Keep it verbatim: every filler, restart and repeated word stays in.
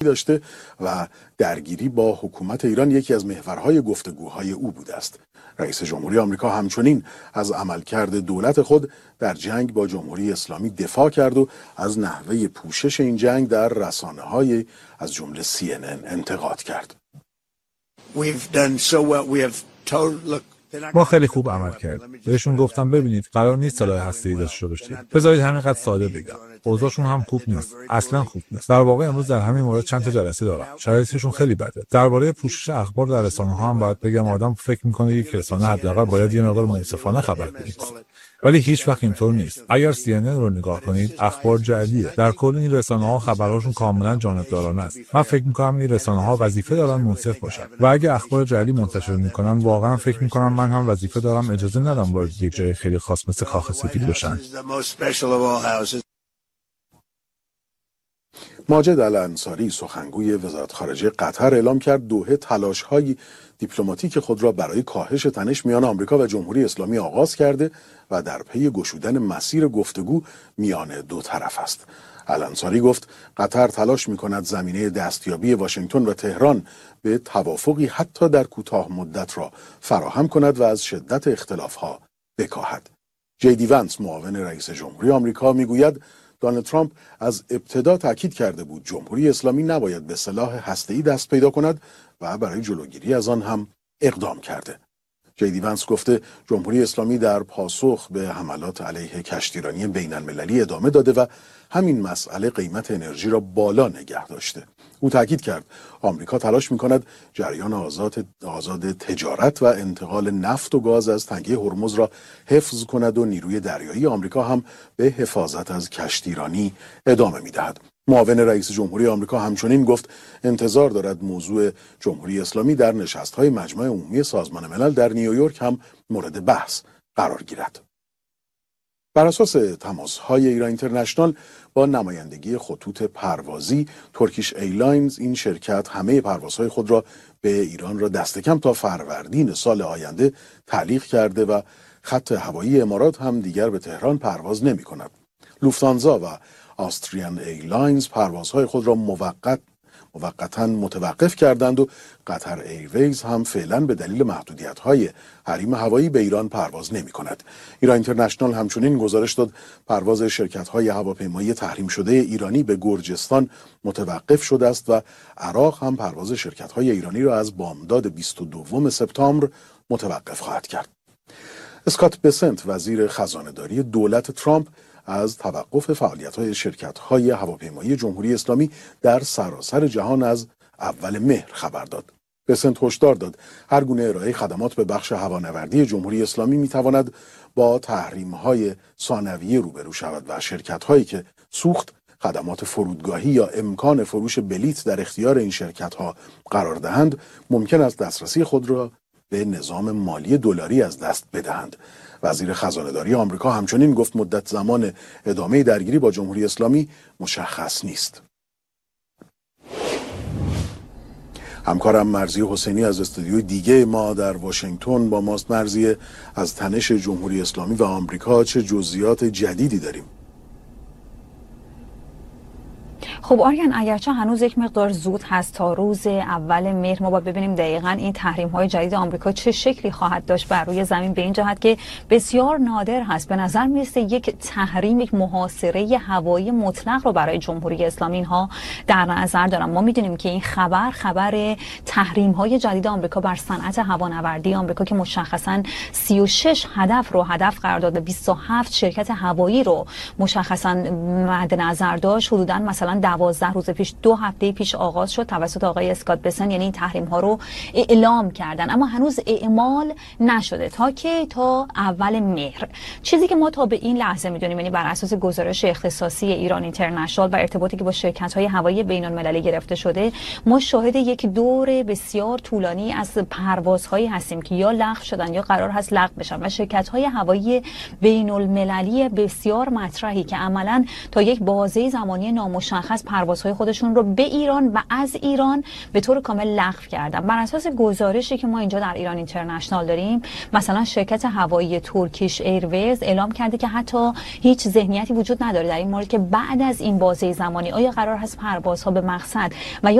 داشته و درگیری با حکومت ایران یکی از محورهای گفتگوهای او بوده است. رئیس جمهوری آمریکا همچنین از عملکرد دولت خود در جنگ با جمهوری اسلامی دفاع کرد و از نحوه پوشش این جنگ در رسانه‌های از جمله سی ان ان انتقاد کرد. ما خیلی خوب عمل کردیم. بهشون گفتم ببینید قرار نیست سلاح هسته‌ای داشته باشید. بذارید همینقدر ساده بگم. اوضاعشون هم خوب نیست. اصلا خوب نیست. در واقع امروز در همین مورد چند تا جلسه دارم. شرایطشون خیلی بده. درباره پوشش اخبار در رسانه‌ها هم باید بگم آدم فکر می‌کنه یک رسانه حداقل باید یه مقدار منصفانه خبر بده. ولی هیچ وقت اینطور نیست. اگر سی ان ان رو نگاه کنید، اخبار جعلیه. در کل این رسانه‌ها خبرهاشون کاملا جانبدارانه است. من فکر می‌کنم این رسانه‌ها وظیفه دارن منصف باشن. و اگه اخبار جعلی منتشر می‌کنن، واقعا فکر می‌کنم من هم وظیفه دارم اجازه ندم وارد یک جای خیلی خاص مثل کاخ سفید بشن. ماجد الانصاری سخنگوی وزارت خارجه قطر اعلام کرد دوحه تلاش‌های دیپلماتیک خود را برای کاهش تنش میان آمریکا و جمهوری اسلامی آغاز کرده و در پی گشودن مسیر گفتگو میان دو طرف است. الانصاری گفت قطر تلاش می‌کند زمینه دستیابی واشنگتن و تهران به توافقی حتی در کوتاه مدت را فراهم کند و از شدت اختلاف‌ها بکاهد. جی دی ونس معاون رئیس جمهوری آمریکا میگوید دونالد ترامپ از ابتدا تاکید کرده بود جمهوری اسلامی نباید به سلاح هسته‌ای دست پیدا کند و برای جلوگیری از آن هم اقدام کرده. جی دی ونس گفته جمهوری اسلامی در پاسخ به حملات علیه کشتیرانی بین المللی ادامه داده و همین مسئله قیمت انرژی را بالا نگه داشته. او تاکید کرد آمریکا تلاش می‌کند جریان آزاد آزاد تجارت و انتقال نفت و گاز از تنگه هرمز را حفظ کند و نیروی دریایی آمریکا هم به حفاظت از کشتیرانی ادامه می‌دهد. معاون رئیس جمهوری آمریکا همچنین گفت انتظار دارد موضوع جمهوری اسلامی در نشست‌های مجمع عمومی سازمان ملل در نیویورک هم مورد بحث قرار گیرد. بر اساس تماس‌های ایران اینترنشنال با نمایندگی خطوط پروازی ترکیش ایرلاینز، این شرکت همه پروازهای خود را به ایران را دست کم تا فروردین سال آینده تعلیق کرده و خط هوایی امارات هم دیگر به تهران پرواز نمی کند. لوفتانزا و آستریان ایرلاینز پروازهای خود را موقت موقتاً متوقف کردند و قطر ایرویز هم فعلاً به دلیل محدودیت‌های حریم هوایی به ایران پرواز نمی‌کند. ایران اینترنشنال همچنین گزارش داد پرواز شرکت‌های هواپیمایی تحریم شده ایرانی به گرجستان متوقف شده است و عراق هم پرواز شرکت‌های ایرانی را از بامداد بیست و دوم سپتامبر متوقف خواهد کرد. اسکات بسنت وزیر خزانه‌داری دولت ترامپ از توقف فعالیت‌های شرکت‌های هواپیمایی جمهوری اسلامی در سراسر جهان از اول مهر خبر داد. بسنت هشدار داد هر گونه ارائه خدمات به بخش هوانوردی جمهوری اسلامی می‌تواند با تحریم‌های ثانویه روبرو شود و شرکت‌هایی که سوخت، خدمات فرودگاهی یا امکان فروش بلیط در اختیار این شرکت‌ها قرار دهند، ممکن است دسترسی خود را به نظام مالی دلاری از دست بدهند. وزیر خزانه‌داری آمریکا همچنین گفت مدت زمان ادامه درگیری با جمهوری اسلامی مشخص نیست. همکارم مرضیه حسینی از استودیوی دیگه ما در واشنگتن با ماست. مرضیه، از تنش جمهوری اسلامی و آمریکا چه جزئیات جدیدی داریم؟ خب آریان، اگرچه هنوز یک مقدار زود هست تا روز اول مهر ما باید ببینیم دقیقاً این تحریم‌های جدید آمریکا چه شکلی خواهد داشت بر روی زمین، به این جهت که بسیار نادر هست. به نظر میرسه یک تحریم، یک محاصره هوایی مطلق رو برای جمهوری اسلامی اینها در نظر دارن. ما میدونیم که این خبر خبر تحریم‌های جدید آمریکا بر صنعت هوانوردی آمریکا که مشخصاً سی و شش هدف رو هدف قرار داده، بیست و هفت شرکت هوایی رو مشخصاً مد نظر داشت. حدوداً مثلا دوازده روز پیش، دو هفته پیش آغاز شد توسط آقای اسکات بسن، یعنی این تحریم ها رو اعلام کردن، اما هنوز اعمال نشده تا که تا اول مهر. چیزی که ما تا به این لحظه میدونیم، یعنی بر اساس گزارش اختصاصی ایران اینترنشنال و ارتباطی که با شرکت های هوایی بین المللی گرفته شده، ما شاهد یک دور بسیار طولانی از پروازهایی هستیم که یا لغو شدن یا قرار هست لغو بشن و شرکت های هوایی بین المللی بسیار مطرحی که عملاً تا یک بازه زمانی نامشخص پروازهای خودشون رو به ایران و از ایران به طور کامل لغو کردن. بر اساس گزارشی که ما اینجا در ایران اینترنشنال داریم، مثلا شرکت هوایی ترکیش ایرویز اعلام کرده که حتی هیچ ذهنیتی وجود نداره در این مورد که بعد از این بازه زمانی آیا قرار هست پروازها به مقصد و